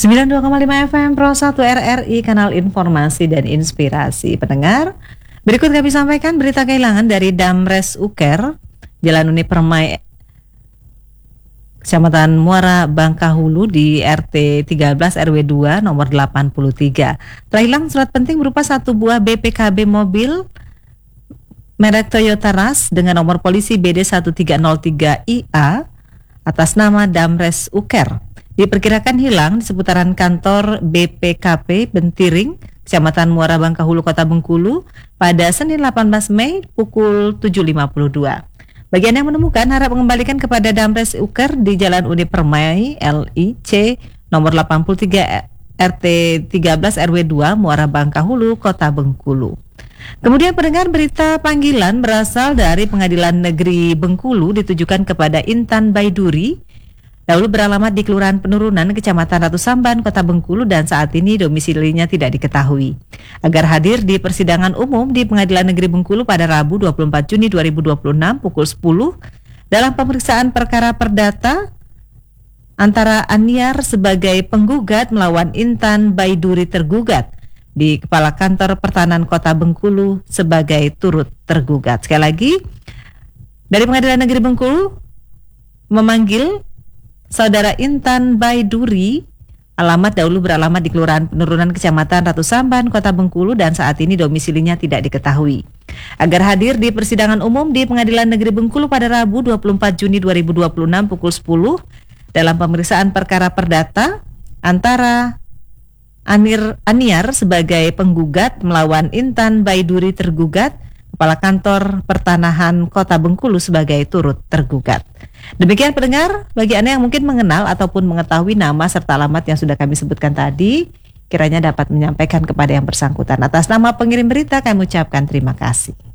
92,5 FM Pro 1 RRI, kanal informasi dan inspirasi. Pendengar, berikut kami sampaikan berita kehilangan dari Damres Uker, Jalan Uni Permai, Kecamatan Muara Bangkahulu di RT 13 RW 2 nomor 83. Telah hilang surat penting berupa satu buah BPKB mobil merek Toyota Rush dengan nomor polisi BD 1303IA atas nama Damres Uker. Diperkirakan hilang di seputaran kantor BPKP Bentiring, Kecamatan Muara Bangkahulu, Kota Bengkulu pada Senin 18 Mei pukul 7.52. Bagi Anda yang menemukan, harap mengembalikan kepada Damres Uker di Jalan Uni Permai LIC nomor 83 RT 13 RW 2 Muara Bangkahulu, Kota Bengkulu. Kemudian pendengar, berita panggilan berasal dari Pengadilan Negeri Bengkulu ditujukan kepada Intan Baiduri, dahulu beralamat di Kelurahan Penurunan, Kecamatan Ratu Samban, Kota Bengkulu, dan saat ini domisilinya tidak diketahui. Agar hadir di persidangan umum di Pengadilan Negeri Bengkulu pada Rabu 24 Juni 2026 pukul 10 dalam pemeriksaan perkara perdata antara Aniar sebagai penggugat melawan Intan Baiduri tergugat di Kepala Kantor Pertahanan Kota Bengkulu sebagai turut tergugat. Sekali lagi, dari Pengadilan Negeri Bengkulu memanggil Saudara Intan Baiduri, alamat dahulu beralamat di Kelurahan Penurunan, Kecamatan Ratu Samban, Kota Bengkulu, dan saat ini domisilinya tidak diketahui. Agar hadir di persidangan umum di Pengadilan Negeri Bengkulu pada Rabu 24 Juni 2026 pukul 10 dalam pemeriksaan perkara perdata antara Aniar sebagai penggugat melawan Intan Baiduri tergugat, Kepala Kantor Pertanahan Kota Bengkulu sebagai turut tergugat. Demikian pendengar, bagi Anda yang mungkin mengenal ataupun mengetahui nama serta alamat yang sudah kami sebutkan tadi, kiranya dapat menyampaikan kepada yang bersangkutan. Atas nama pengirim berita kami ucapkan terima kasih.